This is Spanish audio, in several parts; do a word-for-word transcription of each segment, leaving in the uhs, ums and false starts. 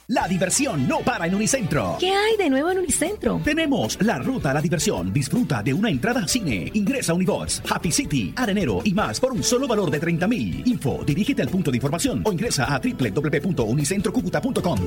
La diversión no para en Unicentro. ¿Qué hay de nuevo en Unicentro? Tenemos la ruta a la diversión. Disfruta de una entrada al cine. Ingresa a Unibox, Happy City, Arenero y más por un solo valor de treinta mil. Info, dirígete al punto de información o ingresa a doble u doble u doble u punto unicentro cúcuta punto com.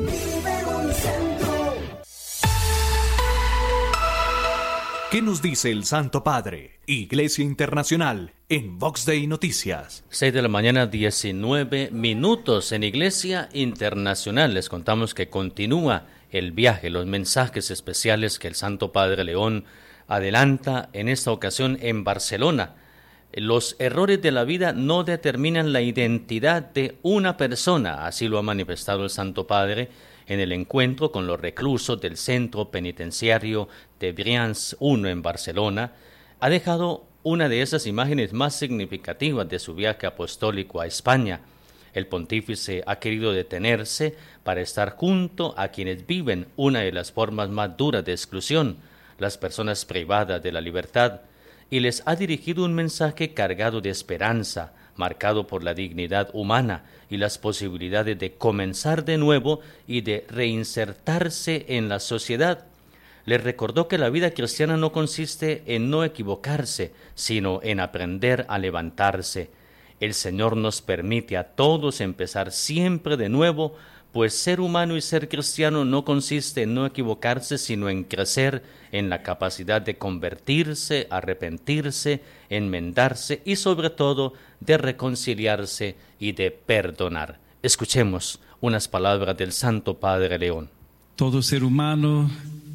¿Qué nos dice el Santo Padre? Iglesia Internacional en Vox Day Noticias. seis de la mañana, diecinueve minutos en Iglesia Internacional. Les contamos que continúa el viaje, los mensajes especiales que el Santo Padre León adelanta en esta ocasión en Barcelona. Los errores de la vida no determinan la identidad de una persona, así lo ha manifestado el Santo Padre en el encuentro con los reclusos del centro penitenciario de Brians uno en Barcelona. Ha dejado una de esas imágenes más significativas de su viaje apostólico a España. El pontífice ha querido detenerse para estar junto a quienes viven una de las formas más duras de exclusión, las personas privadas de la libertad, y les ha dirigido un mensaje cargado de esperanza, marcado por la dignidad humana y las posibilidades de comenzar de nuevo y de reinsertarse en la sociedad. Les recordó que la vida cristiana no consiste en no equivocarse, sino en aprender a levantarse. El Señor nos permite a todos empezar siempre de nuevo, pues ser humano y ser cristiano no consiste en no equivocarse, sino en crecer en la capacidad de convertirse, arrepentirse, enmendarse y sobre todo de reconciliarse y de perdonar. Escuchemos unas palabras del Santo Padre León. Todo ser humano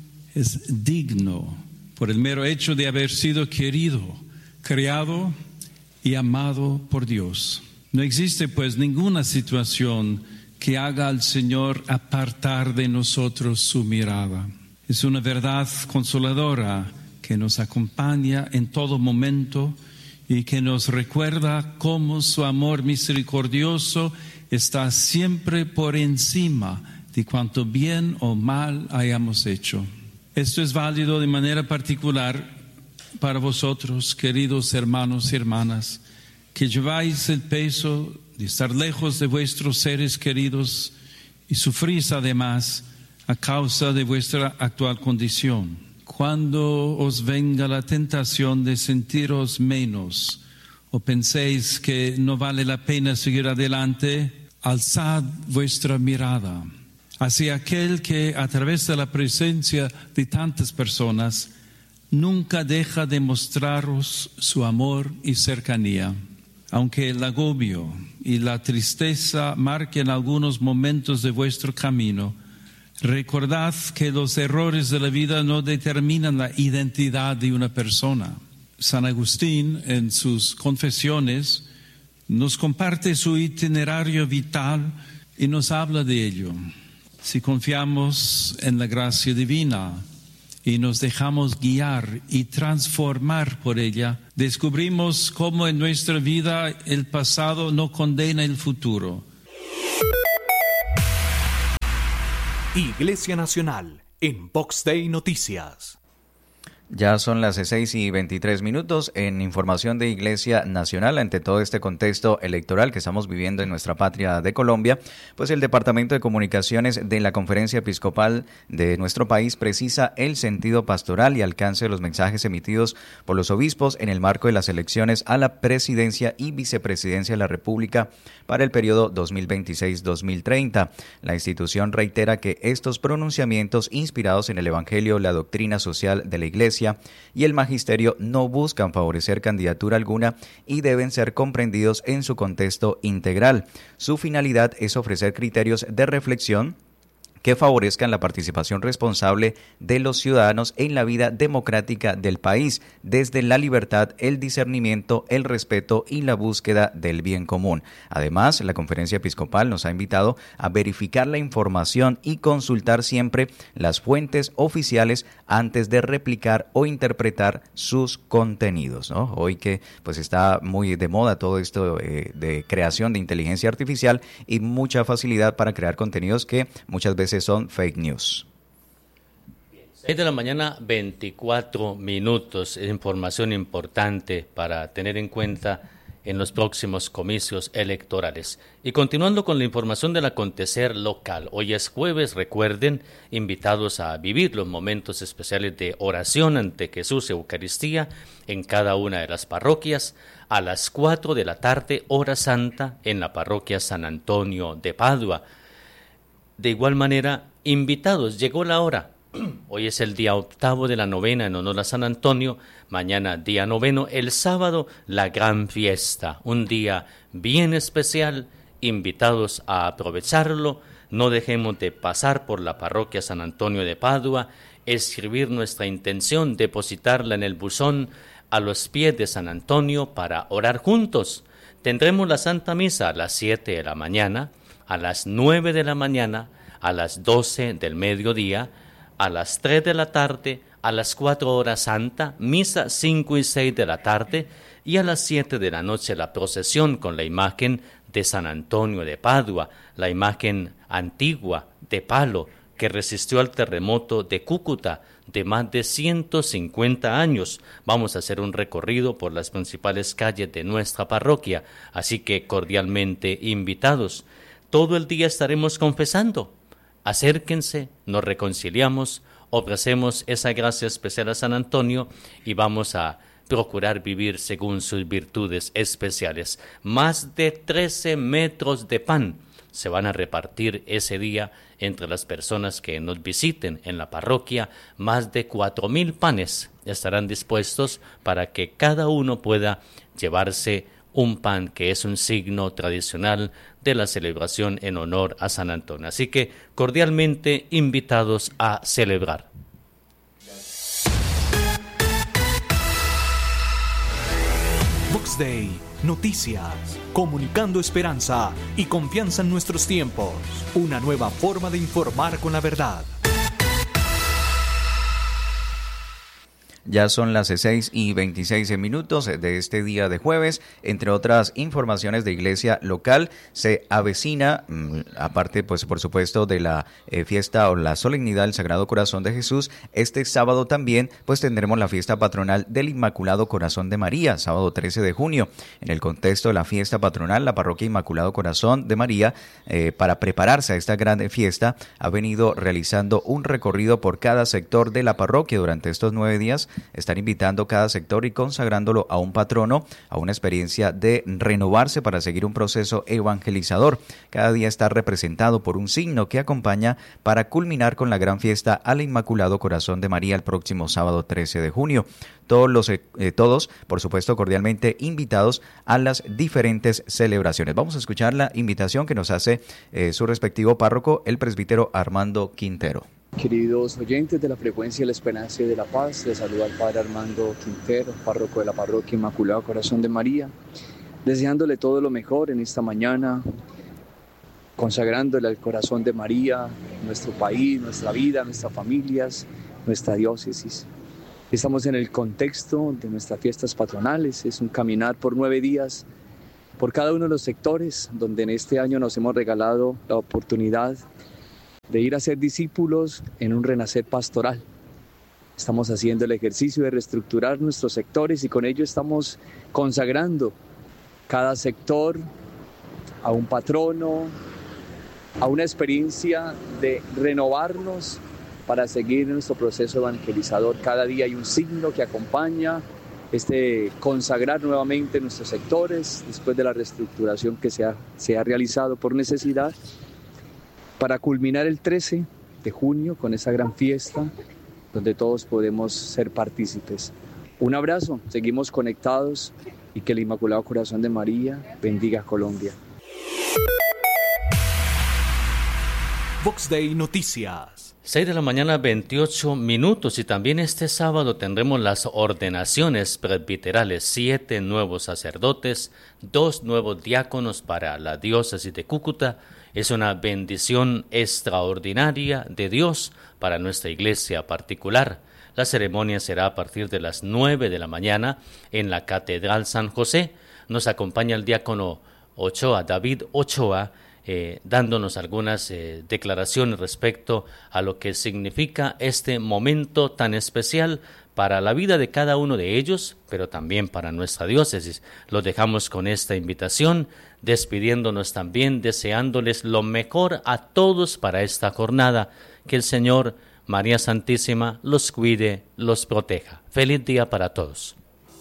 es digno por el mero hecho de haber sido querido, creado y amado por Dios. No existe pues ninguna situación que haga al Señor apartar de nosotros su mirada. Es una verdad consoladora que nos acompaña en todo momento y que nos recuerda cómo su amor misericordioso está siempre por encima de cuanto bien o mal hayamos hecho. Esto es válido de manera particular para vosotros, queridos hermanos y hermanas, que lleváis el peso de estar lejos de vuestros seres queridos y sufrís además a causa de vuestra actual condición. Cuando os venga la tentación de sentiros menos o penséis que no vale la pena seguir adelante, alzad vuestra mirada hacia aquel que a través de la presencia de tantas personas nunca deja de mostraros su amor y cercanía. Aunque el agobio y la tristeza marquen algunos momentos de vuestro camino, recordad que los errores de la vida no determinan la identidad de una persona. San Agustín, en sus Confesiones, nos comparte su itinerario vital y nos habla de ello. Si confiamos en la gracia divina y nos dejamos guiar y transformar por ella, descubrimos cómo en nuestra vida el pasado no condena el futuro. Iglesia Nacional en Vox Day Noticias. Ya son las seis y veintitrés minutos en información de Iglesia Nacional. Ante todo este contexto electoral que estamos viviendo en nuestra patria de Colombia, pues el Departamento de Comunicaciones de la Conferencia Episcopal de nuestro país precisa el sentido pastoral y alcance de los mensajes emitidos por los obispos en el marco de las elecciones a la presidencia y vicepresidencia de la República para el periodo dos mil veintiséis a dos mil treinta. La institución reitera que estos pronunciamientos inspirados en el Evangelio, la doctrina social de la Iglesia y el magisterio no buscan favorecer candidatura alguna y deben ser comprendidos en su contexto integral. Su finalidad es ofrecer criterios de reflexión que favorezcan la participación responsable de los ciudadanos en la vida democrática del país, desde la libertad, el discernimiento, el respeto y la búsqueda del bien común. Además, la Conferencia Episcopal nos ha invitado a verificar la información y consultar siempre las fuentes oficiales antes de replicar o interpretar sus contenidos, ¿no? Hoy que pues está muy de moda todo esto eh, de creación de inteligencia artificial y mucha facilidad para crear contenidos que muchas veces son fake news. seis de la mañana, veinticuatro minutos. Es información importante para tener en cuenta en los próximos comicios electorales. Y continuando con la información del acontecer local, hoy es jueves, recuerden, invitados a vivir los momentos especiales de oración ante Jesús Eucaristía en cada una de las parroquias, a las cuatro de la tarde, hora santa, en la parroquia San Antonio de Padua. De igual manera, invitados, llegó la hora. Hoy es el día octavo de la novena en honor a San Antonio, mañana día noveno, el sábado la gran fiesta, un día bien especial, invitados a aprovecharlo. No dejemos de pasar por la parroquia San Antonio de Padua, escribir nuestra intención, depositarla en el buzón a los pies de San Antonio para orar juntos. Tendremos la Santa Misa a las siete de la mañana, a las nueve de la mañana, a las doce del mediodía, a las tres de la tarde, a las cuatro horas santa, misa cinco y seis de la tarde, y a las siete de la noche la procesión con la imagen de San Antonio de Padua, la imagen antigua de palo que resistió al terremoto de Cúcuta de más de ciento cincuenta años. Vamos a hacer un recorrido por las principales calles de nuestra parroquia, así que cordialmente invitados. Todo el día estaremos confesando. Acérquense, nos reconciliamos, ofrecemos esa gracia especial a San Antonio y vamos a procurar vivir según sus virtudes especiales. Más de trece metros de pan se van a repartir ese día entre las personas que nos visiten en la parroquia. Más de cuatro mil panes estarán dispuestos para que cada uno pueda llevarse un pan que es un signo tradicional de la celebración en honor a San Antonio. Así que cordialmente invitados a celebrar. Vox Day, noticias, comunicando esperanza y confianza en nuestros tiempos. Una nueva forma de informar con la verdad. Ya son las seis y veintiséis minutos de este día de jueves. Entre otras informaciones de iglesia local, se avecina, aparte, pues por supuesto, de la eh, fiesta o la solemnidad del Sagrado Corazón de Jesús, este sábado también, pues tendremos la fiesta patronal del Inmaculado Corazón de María, sábado trece de junio. En el contexto de la fiesta patronal, la parroquia Inmaculado Corazón de María, eh, para prepararse a esta gran fiesta, ha venido realizando un recorrido por cada sector de la parroquia durante estos nueve días. Están invitando cada sector y consagrándolo a un patrono, a una experiencia de renovarse para seguir un proceso evangelizador. Cada día está representado por un signo que acompaña para culminar con la gran fiesta al Inmaculado Corazón de María el próximo sábado trece de junio. Todos, los, eh, todos, por supuesto, cordialmente invitados a las diferentes celebraciones. Vamos a escuchar la invitación que nos hace eh, su respectivo párroco, el presbítero Armando Quintero. Queridos oyentes de la frecuencia de la esperanza y de la paz, les saluda el Padre Armando Quintero, párroco de la parroquia Inmaculado Corazón de María, deseándole todo lo mejor en esta mañana, consagrándole al corazón de María, nuestro país, nuestra vida, nuestras familias, nuestra diócesis. Estamos en el contexto de nuestras fiestas patronales, es un caminar por nueve días por cada uno de los sectores donde en este año nos hemos regalado la oportunidad de ir a ser discípulos en un renacer pastoral. Estamos haciendo el ejercicio de reestructurar nuestros sectores y con ello estamos consagrando cada sector a un patrono, a una experiencia de renovarnos para seguir nuestro proceso evangelizador. Cada día hay un signo que acompaña este consagrar nuevamente nuestros sectores después de la reestructuración que se ha, se ha realizado por necesidad, para culminar el trece de junio con esa gran fiesta donde todos podemos ser partícipes. Un abrazo, seguimos conectados y que el Inmaculado Corazón de María bendiga a Colombia. Vox Day Noticias. seis de la mañana, veintiocho minutos, y también este sábado tendremos las ordenaciones presbiterales, siete nuevos sacerdotes, dos nuevos diáconos para la diócesis de Cúcuta. Es una bendición extraordinaria de Dios para nuestra iglesia particular. La ceremonia será a partir de las nueve de la mañana en la Catedral San José. Nos acompaña el diácono Ochoa, David Ochoa, eh, dándonos algunas eh, declaraciones respecto a lo que significa este momento tan especial para la vida de cada uno de ellos, pero también para nuestra diócesis. Los dejamos con esta invitación, despidiéndonos también, deseándoles lo mejor a todos para esta jornada. Que el Señor, María Santísima, los cuide, los proteja. Feliz día para todos.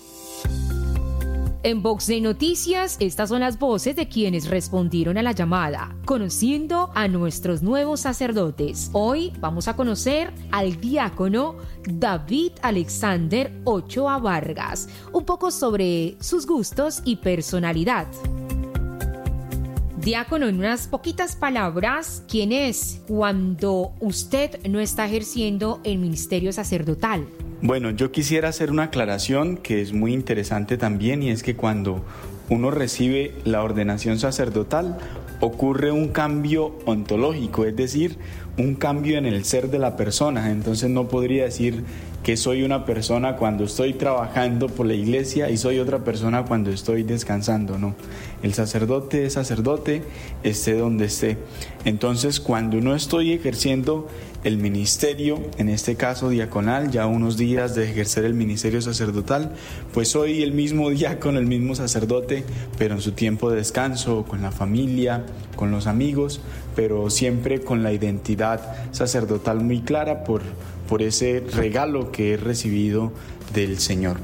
En Vox Day Noticias, estas son las voces de quienes respondieron a la llamada, conociendo a nuestros nuevos sacerdotes. Hoy vamos a conocer al diácono David Alexander Ochoa Vargas, un poco sobre sus gustos y personalidad. Diácono, en unas poquitas palabras, ¿quién es cuando usted no está ejerciendo el ministerio sacerdotal? Bueno, yo quisiera hacer una aclaración que es muy interesante también, y es que cuando uno recibe la ordenación sacerdotal ocurre un cambio ontológico, es decir, un cambio en el ser de la persona. Entonces no podría decir que soy una persona cuando estoy trabajando por la iglesia y soy otra persona cuando estoy descansando, no. El sacerdote es sacerdote, esté donde esté. Entonces, cuando no estoy ejerciendo el ministerio, en este caso diaconal, ya unos días de ejercer el ministerio sacerdotal, pues soy el mismo diácono, el mismo sacerdote, pero en su tiempo de descanso, con la familia, con los amigos, pero siempre con la identidad sacerdotal muy clara por, por ese regalo que he recibido del Señor.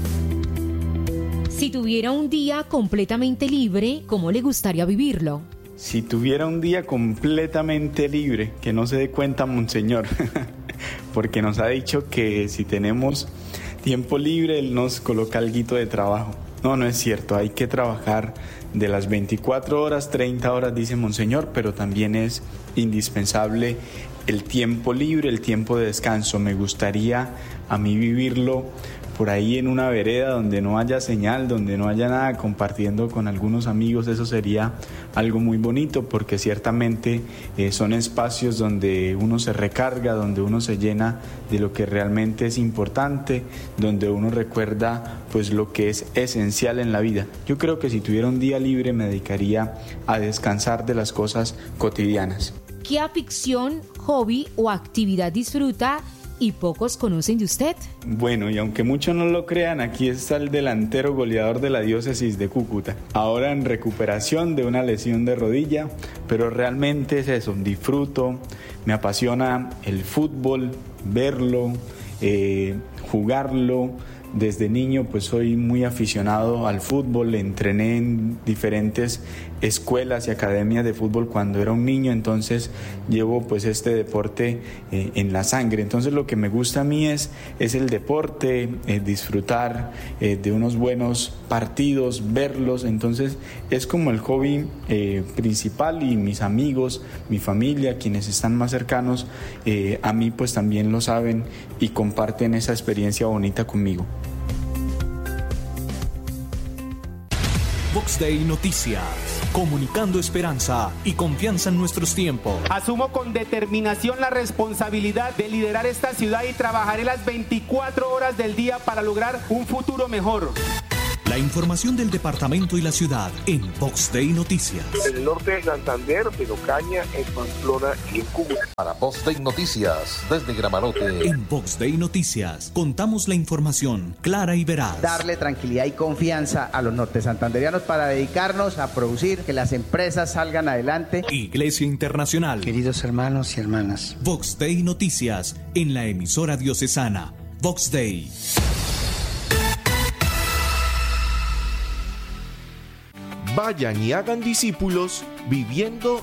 Si tuviera un día completamente libre, ¿cómo le gustaría vivirlo? Si tuviera un día completamente libre, que no se dé cuenta Monseñor, porque nos ha dicho que si tenemos tiempo libre, Él nos coloca alguito de trabajo. No, no es cierto, hay que trabajar de las veinticuatro horas, treinta horas, dice Monseñor, pero también es indispensable el tiempo libre, el tiempo de descanso. Me gustaría a mí vivirlo por ahí en una vereda donde no haya señal, donde no haya nada, compartiendo con algunos amigos. Eso sería algo muy bonito, porque ciertamente eh, son espacios donde uno se recarga, donde uno se llena de lo que realmente es importante, donde uno recuerda pues lo que es esencial en la vida. Yo creo que si tuviera un día libre me dedicaría a descansar de las cosas cotidianas. ¿Qué afición, hobby o actividad disfruta y pocos conocen de usted? Bueno, y aunque muchos no lo crean, aquí está el delantero goleador de la diócesis de Cúcuta, ahora en recuperación de una lesión de rodilla, pero realmente es eso, disfruto, me apasiona el fútbol, verlo, eh, jugarlo. Desde niño pues soy muy aficionado al fútbol, entrené en diferentes escuelas y academias de fútbol cuando era un niño, entonces llevo pues este deporte eh, en la sangre. Entonces lo que me gusta a mí es, es el deporte, eh, disfrutar eh, de unos buenos partidos, verlos. Entonces es como el hobby eh, principal, y mis amigos, mi familia, quienes están más cercanos eh, a mí pues también lo saben y comparten esa experiencia bonita conmigo. Vox Day Noticias, comunicando esperanza y confianza en nuestros tiempos. Asumo con determinación la responsabilidad de liderar esta ciudad y trabajaré las veinticuatro horas del día para lograr un futuro mejor. La información del departamento y la ciudad en Vox Day Noticias. En el norte de Santander, en Ocaña, en Pamplona y en Cúcuta. Para Vox Day Noticias, desde Gramarote. En Vox Day Noticias, contamos la información clara y veraz. Darle tranquilidad y confianza a los norte santanderianos para dedicarnos a producir, que las empresas salgan adelante. Iglesia Internacional. Queridos hermanos y hermanas. Vox Day Noticias, en la emisora diocesana. Vox Day. Vayan y hagan discípulos viviendo